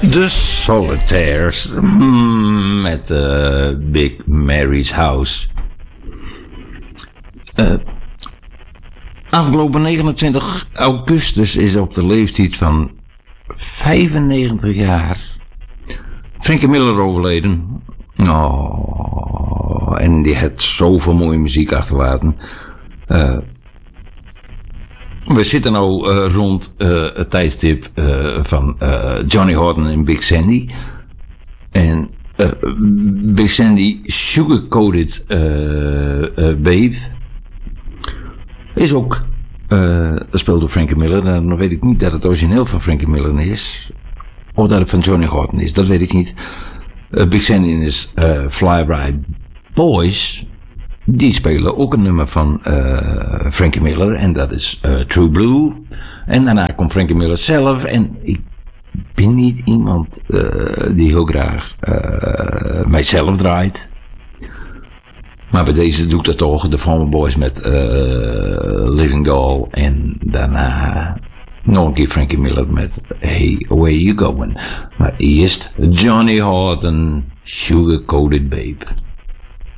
De Solitaires met Big Mary's House. Afgelopen 29 augustus is op de leeftijd van 95 jaar Frankie Miller overleden. Oh, en die had zoveel mooie muziek achterlaten. We zitten nu rond het tijdstip van Johnny Horton en Big Sandy. En Big Sandy Sugar-Coated Babe is ook gespeeld door Frankie Miller. Dan weet ik niet dat het origineel van Frankie Miller is. Of dat het van Johnny Horton is, dat weet ik niet. Big Sandy is Fly Right Boys. Die spelen ook een nummer van Frankie Miller. En dat is True Blue. En daarna komt Frankie Miller zelf. En ik ben niet iemand die heel graag mijzelf draait. Maar bij deze doe ik dat toch. De Farmer Boys met Living Doll. En daarna nog een keer Frankie Miller met Hey, Where You Going. Maar eerst Johnny Horton, Sugar Coated Babe.